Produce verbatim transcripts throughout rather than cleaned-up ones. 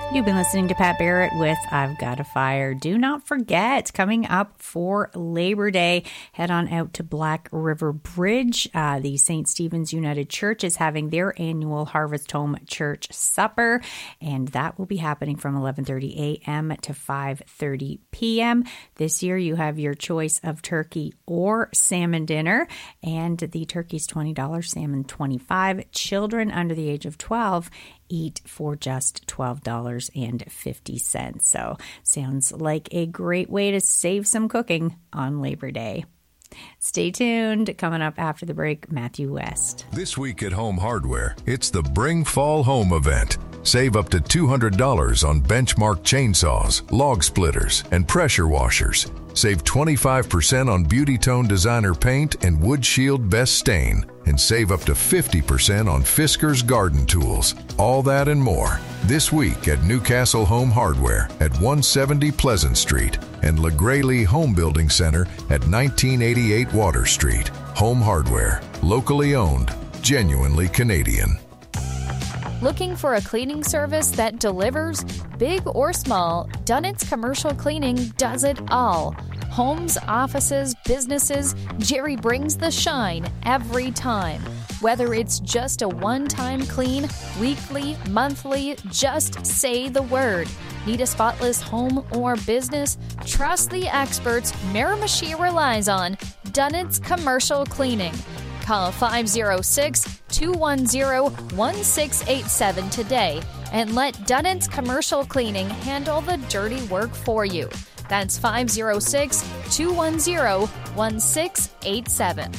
You've been listening to Pat Barrett with I've Got a Fire. Do not forget, coming up for Labor Day, head on out to Black River Bridge. Uh, the Saint Stephen's United Church is having their annual Harvest Home Church Supper, and that will be happening from eleven thirty a.m. to five thirty p.m. This year, you have your choice of turkey or salmon dinner, and the turkey's twenty dollars, salmon twenty-five dollars. Children under the age of twelve eat for just twelve dollars and fifty cents. So sounds like a great way to save some cooking on Labor Day. Stay tuned. Coming up after the break, Matthew West. This week at Home Hardware, it's the Bring Fall Home event. Save up to two hundred dollars on Benchmark chainsaws, log splitters, and pressure washers. Save twenty-five percent on Beauty Tone Designer paint and Wood Shield Best Stain. And save up to fifty percent on Fisker's garden tools. All that and more this week at Newcastle Home Hardware at one seventy Pleasant Street and LeGraylee Home Building Center at nineteen eighty-eight Water Street. Home Hardware, locally owned, genuinely Canadian. Looking for a cleaning service that delivers? Big or small, Dunnett's Commercial Cleaning does it all. Homes, offices, businesses, Jerry brings the shine every time. Whether it's just a one-time clean, weekly, monthly, just say the word. Need a spotless home or business? Trust the experts Miramichi relies on. Dunnett's Commercial Cleaning. Call five oh six, two one oh, one six eight seven today and let Dunnett's Commercial Cleaning handle the dirty work for you. That's five oh six, two one oh, one six eight seven.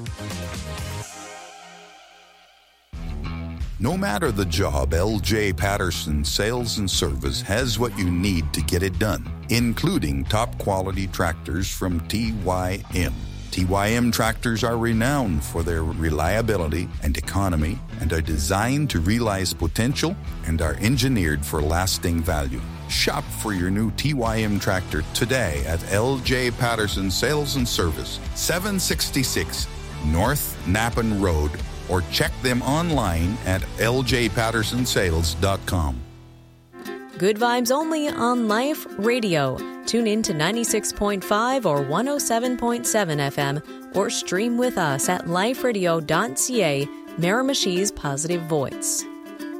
No matter the job, L J Patterson Sales and Service has what you need to get it done, including top quality tractors from T Y M. T Y M tractors are renowned for their reliability and economy and are designed to realize potential and are engineered for lasting value. Shop for your new T Y M tractor today at L J Patterson Sales and Service, seven sixty-six North Napan Road, or check them online at l j patterson sales dot com. Good vibes only on Life Radio. Tune in to ninety-six point five or one oh seven point seven F M or stream with us at life radio dot c a, Miramichi's positive voice.